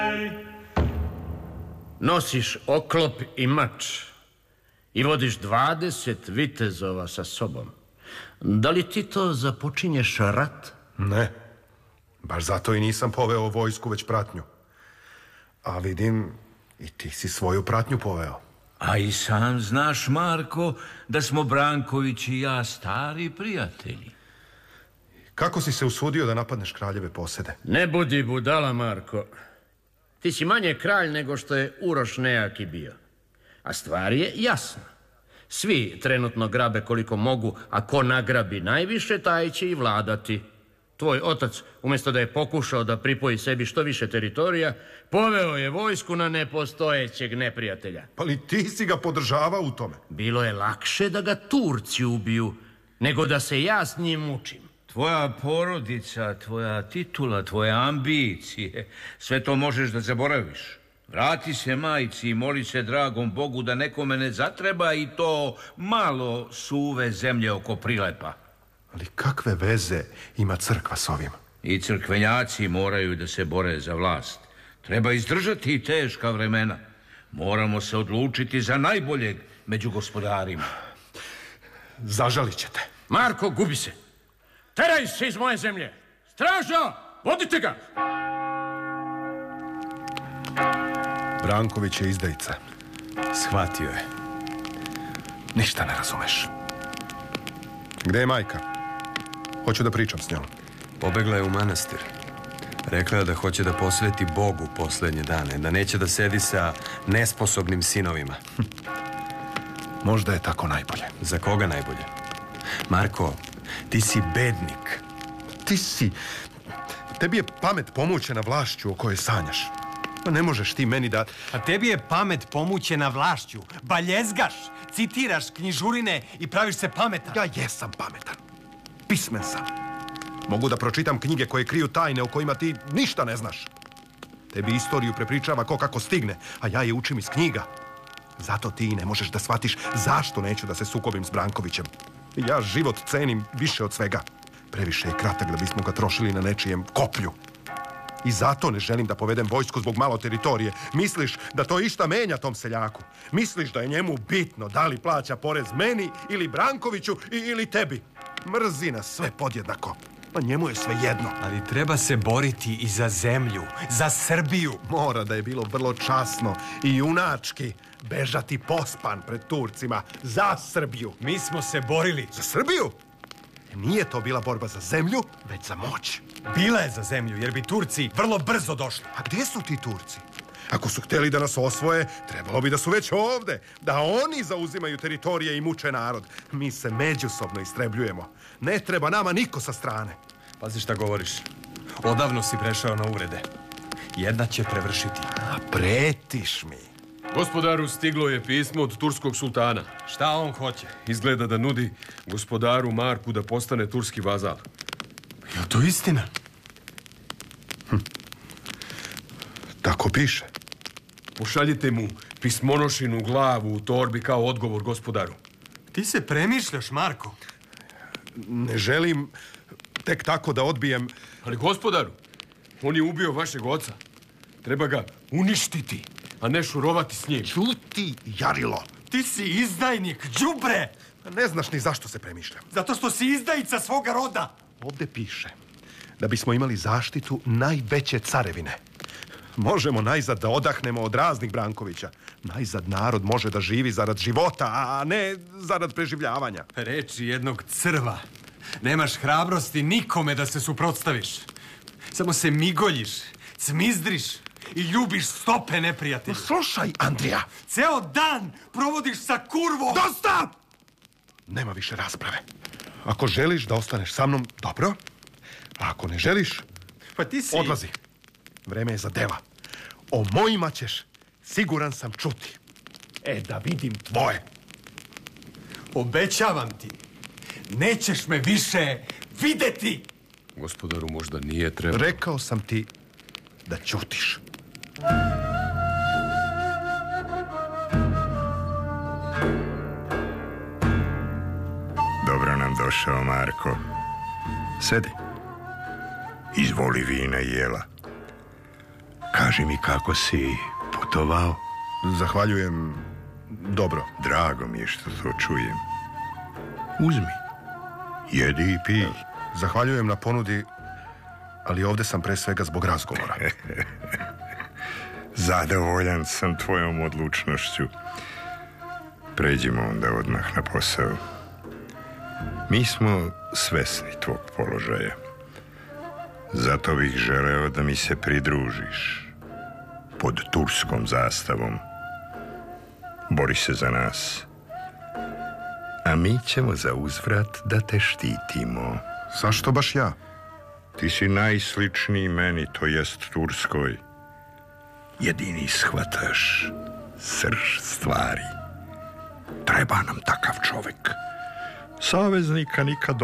Nosiš oklop i mač i vodiš 20 vitezova sa sobom. Da li ti to započinješ rat? Ne, baš zato i nisam poveo vojsku, već pratnju. A vidim, i ti si svoju pratnju poveo. A i sam znaš, Marko, da smo Branković i ja stari prijatelji. Kako si se usudio da napadneš kraljeve posede? Ne budi budala, Marko. Ti si manje kralj nego što je Uroš Nejaki bio. A stvar je jasna. Svi trenutno grabe koliko mogu, a ko nagrabi najviše, taj će i vladati. Tvoj otac, umjesto da je pokušao da pripoji sebi što više teritorija, poveo je vojsku na nepostojećeg neprijatelja. Pa li ti si ga podržavao u tome? Bilo je lakše da ga Turci ubiju, nego da se ja s njim mučim. Tvoja porodica, tvoja titula, tvoje ambicije, sve to možeš da zaboraviš. Vrati se majci i moli se dragom Bogu da nekome ne zatreba i to malo suve zemlje oko Prilepa. Ali kakve veze ima crkva s ovim? I crkvenjaci moraju da se bore za vlast. Treba izdržati i teška vremena. Moramo se odlučiti za najboljeg među gospodarima. Zažalit ćete. Marko, gubi se. Teraj se iz moje zemlje. Straža, vodite ga. Branković je izdajica. Shvatio je. Ništa ne razumeš. Gde je majka? Hoću da pričam s njom. Pobegla je u manastir. Rekla je da hoće da posveti Bogu poslednje dane, da neće da sedi sa nesposobnim sinovima. Možda je tako najbolje. Za koga najbolje? Marko, ti si bednik. Tebi je pamet pomućena vlašću o kojoj sanjaš. Ne možeš ti meni da... A tebi je pamet pomućena vlašću. Baljezgaš, citiraš knjižurine i praviš se pametan. Ja jesam pametan. Pismen sam. Mogu da pročitam knjige koje kriju tajne o kojima ti ništa ne znaš. Tebi istoriju prepričava ko kako stigne, a ja je učim iz knjiga. Zato ti ne možeš da shvatiš zašto neću da se sukobim s Brankovićem. Ja život cenim više od svega. Previše je kratak da bismo ga trošili na nečijem koplju. I zato ne želim da povedem vojsku zbog malo teritorije. Misliš da to išta menja tom seljaku? Misliš da je njemu bitno da li plaća porez meni ili Brankoviću ili tebi? Mrzi nas sve podjednako. Pa njemu je sve jedno. Ali treba se boriti i za zemlju, za Srbiju. Mora da je bilo vrlo časno i junački bežati pospan pred Turcima za Srbiju. Mi smo se borili. Za Srbiju? Nije to bila borba za zemlju, već za moć. Bila je za zemlju, jer bi Turci vrlo brzo došli. A gdje su ti Turci? Ako su htjeli da nas osvoje, trebalo bi da su već ovde. Da oni zauzimaju teritorije i muče narod. Mi se međusobno istrebljujemo. Ne treba nama niko sa strane. Pazi šta govoriš. Odavno si prešao na uvrede. Jedna će prevršiti. A pretiš mi. Gospodaru, stiglo je pismo od turskog sultana. Šta on hoće? Izgleda da nudi gospodaru Marku da postane turski vazal. Je to istina? Tako piše. Pošaljite mu pismonošinu glavu u torbi kao odgovor gospodaru. Ti se premišljaš, Marko. Ne želim tek tako da odbijem... Ali gospodaru, on je ubio vašeg oca. Treba ga uništiti, a ne šurovati s njim. Ćuti, Jarilo. Ti si izdajnik, đubre! Ne znaš ni zašto se premišljam. Zato što si izdajica svoga roda. Ovdje piše da bismo imali zaštitu najveće carevine. Možemo najzad da odahnemo od raznih Brankovića. Najzad narod može da živi zarad života, a ne zarad preživljavanja. Reči jednog crva. Nemaš hrabrosti nikome da se suprotstaviš. Samo se migoljiš, cmizdriš i ljubiš stope neprijatelja. Slušaj, Andrija. Ceo dan provodiš sa kurvom. Dosta! Nema više rasprave. Ako želiš da ostaneš sa mnom, dobro. A ako ne želiš, pa ti si... odlazi. Vreme je za dela. O mojima ćeš, siguran sam, čuti. Da vidim tvoje. Obećavam ti, nećeš me više videti. Gospodaru, možda nije trebalo. Rekao sam ti da ćutiš. Dobro nam došao, Marko. Sedi. Izvoli vina i jela. Kaži mi kako si putovao. Zahvaljujem. Dobro. Drago mi je što to čujem. Uzmi. Jedi i pij. Zahvaljujem na ponudi, ali ovdje sam pre svega zbog razgovora. Zadovoljan sam tvojom odlučnošću. Pređimo onda odmah na posao. Mi smo svesni tvog položaja. Zato bih želeo da mi se pridružiš. Pod turskom zastavom. Bori se za nas. A mi ćemo za uzvrat da te štitimo. Zašto baš ja? Ti si najsličniji meni, to jest Turskoj. Jedini shvataš srž stvari. Treba nam takav čovek. Saveznika nikad